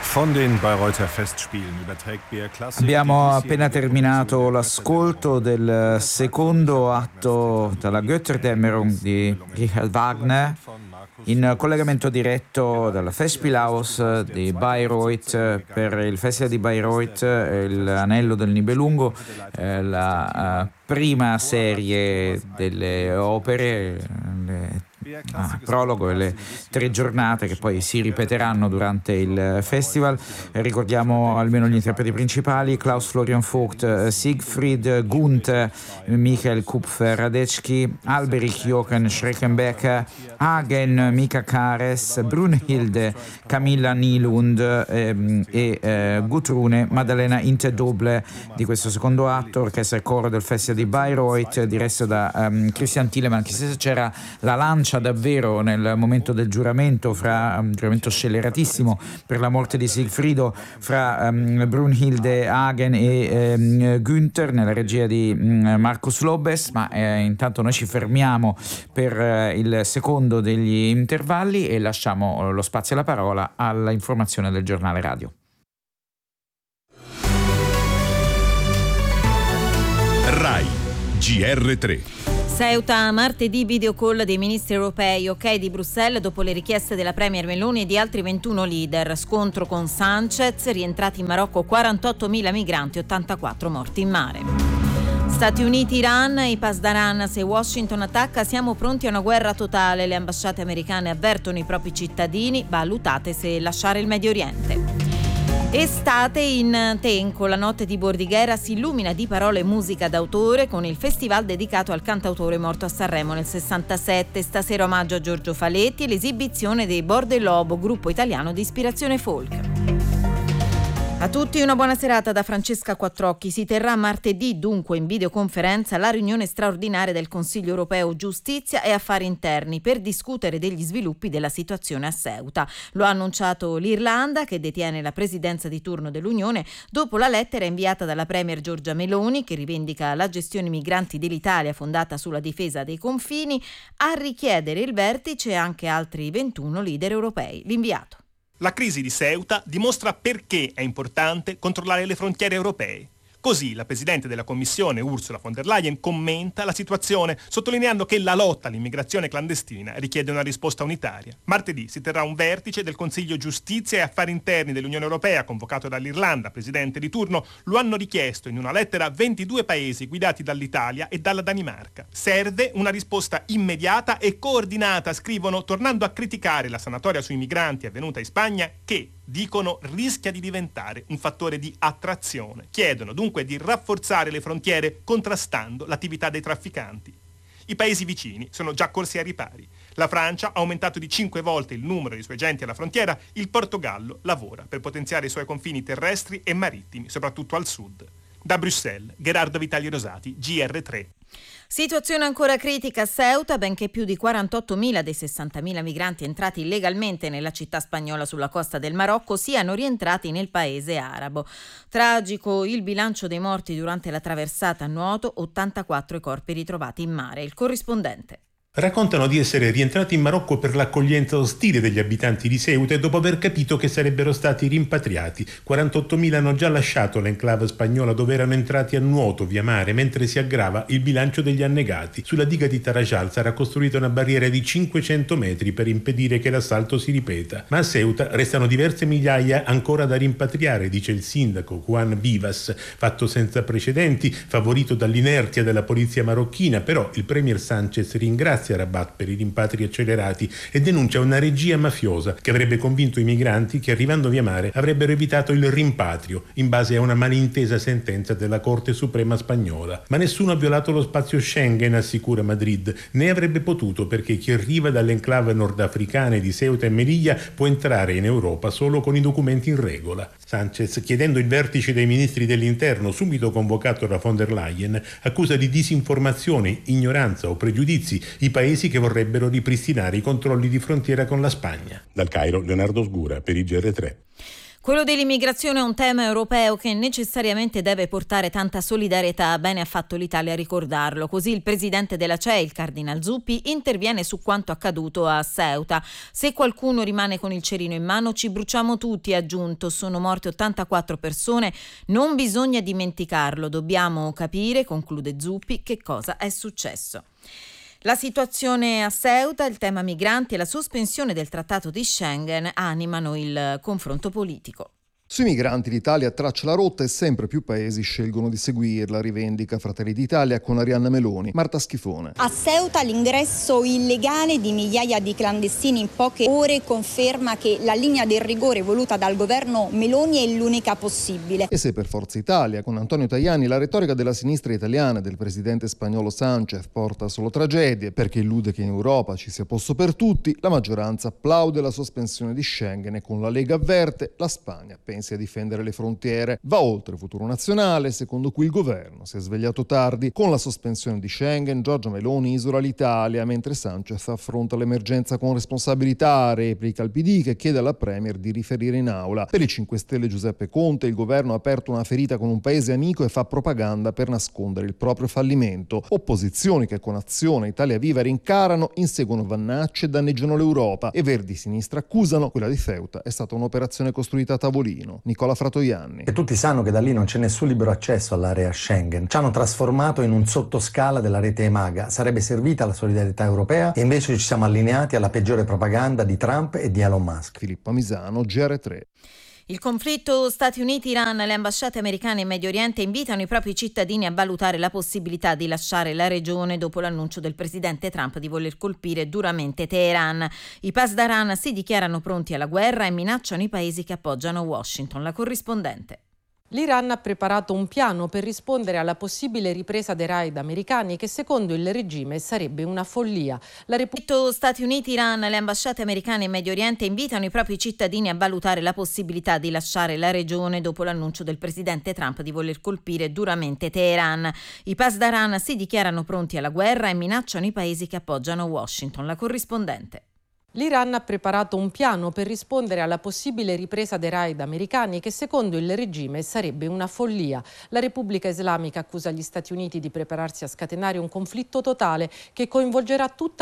Von den Bayreuther Festspielen überträgt BR Classic. Abbiamo appena terminato l'ascolto del secondo atto dalla Götterdämmerung di Richard Wagner in collegamento diretto dalla Festspielhaus di Bayreuth per il Festival di Bayreuth, l'Anello del Nibelungo, la prima serie delle opere, prologo e le 3 giornate che poi si ripeteranno durante il festival. Ricordiamo almeno gli interpreti principali: Klaus Florian Vogt, Siegfried, Gunther, Michael Kupfer-Radecki, Alberich Jochen Schreckenbecker, Hagen, Mika Kares, Brunhilde, Camilla Nylund e Gudrune Maddalena Interdoble di questo secondo atto, orchestra e coro del Festival di Bayreuth, diretto da Christian Thielemann. Chissà se c'era la lancia davvero nel momento del giuramento, un giuramento scelleratissimo per la morte di Siegfriedo, fra Brunhilde, Hagen e Günther, nella regia di Markus Lobes, ma intanto noi ci fermiamo per il secondo degli intervalli e lasciamo lo spazio e la parola alla informazione del giornale radio. RAI GR3. Ceuta, martedì video call dei ministri europei, ok di Bruxelles dopo le richieste della premier Meloni e di altri 21 leader. Scontro con Sanchez, rientrati in Marocco 48.000 migranti, 84 morti in mare. Stati Uniti, Iran, i Pasdaran, se Washington attacca siamo pronti a una guerra totale. Le ambasciate americane avvertono i propri cittadini, valutate se lasciare il Medio Oriente. Estate in Tenco, la notte di Bordighera si illumina di parole e musica d'autore con il festival dedicato al cantautore morto a Sanremo nel 67. Stasera omaggio a Giorgio Faletti e l'esibizione dei Bordellobo, gruppo italiano di ispirazione folk. A tutti una buona serata da Francesca Quattrocchi. Si terrà martedì, dunque, in videoconferenza la riunione straordinaria del Consiglio europeo Giustizia e Affari Interni per discutere degli sviluppi della situazione a Ceuta. Lo ha annunciato l'Irlanda, che detiene la presidenza di turno dell'Unione, dopo la lettera inviata dalla premier Giorgia Meloni, che rivendica la gestione migranti dell'Italia fondata sulla difesa dei confini, a richiedere il vertice anche altri 21 leader europei. L'inviato. La crisi di Ceuta dimostra perché è importante controllare le frontiere europee. Così la Presidente della Commissione, Ursula von der Leyen, commenta la situazione, sottolineando che la lotta all'immigrazione clandestina richiede una risposta unitaria. Martedì si terrà un vertice del Consiglio Giustizia e Affari Interni dell'Unione Europea, convocato dall'Irlanda, Presidente di turno. Lo hanno richiesto in una lettera 22 paesi guidati dall'Italia e dalla Danimarca. Serve una risposta immediata e coordinata, scrivono, tornando a criticare la sanatoria sui migranti avvenuta in Spagna che, dicono, rischia di diventare un fattore di attrazione. Chiedono dunque di rafforzare le frontiere contrastando l'attività dei trafficanti. I paesi vicini sono già corsi ai ripari. La Francia ha aumentato di 5 volte il numero dei suoi agenti alla frontiera, il Portogallo lavora per potenziare i suoi confini terrestri e marittimi, soprattutto al sud. Da Bruxelles, Gerardo Vitali Rosati, GR3. Situazione ancora critica a Ceuta, benché più di 48.000 dei 60.000 migranti entrati illegalmente nella città spagnola sulla costa del Marocco siano rientrati nel paese arabo. Tragico il bilancio dei morti durante la traversata a nuoto, 84 i corpi ritrovati in mare. Il corrispondente. Raccontano di essere rientrati in Marocco per l'accoglienza ostile degli abitanti di Ceuta e dopo aver capito che sarebbero stati rimpatriati. 48.000 hanno già lasciato l'enclave spagnola dove erano entrati a nuoto via mare, mentre si aggrava il bilancio degli annegati. Sulla diga di Tarajal sarà costruita una barriera di 500 metri per impedire che l'assalto si ripeta. Ma a Ceuta restano diverse migliaia ancora da rimpatriare, dice il sindaco Juan Vivas, fatto senza precedenti, favorito dall'inerzia della polizia marocchina. Però il premier Sanchez ringrazia Rabat per i rimpatri accelerati e denuncia una regia mafiosa che avrebbe convinto i migranti che arrivando via mare avrebbero evitato il rimpatrio in base a una malintesa sentenza della Corte Suprema spagnola. Ma nessuno ha violato lo spazio Schengen, assicura Madrid, né avrebbe potuto, perché chi arriva dall'enclave nordafricane di Ceuta e Melilla può entrare in Europa solo con i documenti in regola. Sanchez, chiedendo il vertice dei ministri dell'interno subito convocato da von der Leyen, accusa di disinformazione, ignoranza o pregiudizi i paesi che vorrebbero ripristinare i controlli di frontiera con la Spagna. Dal Cairo, Leonardo Sgura per il GR3. Quello dell'immigrazione è un tema europeo che necessariamente deve portare tanta solidarietà. Bene ha fatto l'Italia a ricordarlo. Così il presidente della CEI, il Cardinal Zuppi, interviene su quanto accaduto a Ceuta. Se qualcuno rimane con il cerino in mano ci bruciamo tutti, ha aggiunto. Sono morte 84 persone, non bisogna dimenticarlo. Dobbiamo capire, conclude Zuppi, che cosa è successo. La situazione a Ceuta, il tema migranti e la sospensione del trattato di Schengen animano il confronto politico. Sui migranti l'Italia traccia la rotta e sempre più paesi scelgono di seguirla, rivendica Fratelli d'Italia con Arianna Meloni. Marta Schifone. A Ceuta l'ingresso illegale di migliaia di clandestini in poche ore conferma che la linea del rigore voluta dal governo Meloni è l'unica possibile. E se per Forza Italia, con Antonio Tajani, la retorica della sinistra italiana e del presidente spagnolo Sánchez porta solo tragedie perché illude che in Europa ci sia posto per tutti, la maggioranza applaude la sospensione di Schengen e con la Lega avverte la Spagna pensa a difendere le frontiere. Va oltre il futuro nazionale, secondo cui il governo si è svegliato tardi. Con la sospensione di Schengen, Giorgia Meloni isola l'Italia, mentre Sánchez affronta l'emergenza con responsabilità, replica il PD che chiede alla Premier di riferire in aula. Per i 5 Stelle Giuseppe Conte, il governo ha aperto una ferita con un paese amico e fa propaganda per nascondere il proprio fallimento. Opposizioni che con Azione e Italia Viva rincarano, inseguono Vannacci e danneggiano l'Europa. E Verdi Sinistra accusano quella di Ceuta è stata un'operazione costruita a tavolino. Nicola Fratoianni. E tutti sanno che da lì non c'è nessun libero accesso all'area Schengen. Ci hanno trasformato in un sottoscala della rete EMAGA. Sarebbe servita la solidarietà europea e invece ci siamo allineati alla peggiore propaganda di Trump e di Elon Musk. Filippo Misano, GR3. Il conflitto Stati Uniti-Iran, le ambasciate americane in Medio Oriente invitano i propri cittadini a valutare la possibilità di lasciare la regione dopo l'annuncio del presidente Trump di voler colpire duramente Teheran. I Pasdaran si dichiarano pronti alla guerra e minacciano i paesi che appoggiano Washington. La corrispondente. L'Iran ha preparato un piano per rispondere alla possibile ripresa dei raid americani che secondo il regime sarebbe una follia. Stati Uniti-Iran, le ambasciate americane in Medio Oriente invitano i propri cittadini a valutare la possibilità di lasciare la regione dopo l'annuncio del presidente Trump di voler colpire duramente Teheran. I Pasdaran si dichiarano pronti alla guerra e minacciano i paesi che appoggiano Washington. La corrispondente. L'Iran ha preparato un piano per rispondere alla possibile ripresa dei raid americani che secondo il regime sarebbe una follia. La Repubblica Islamica accusa gli Stati Uniti di prepararsi a scatenare un conflitto totale che coinvolgerà tutta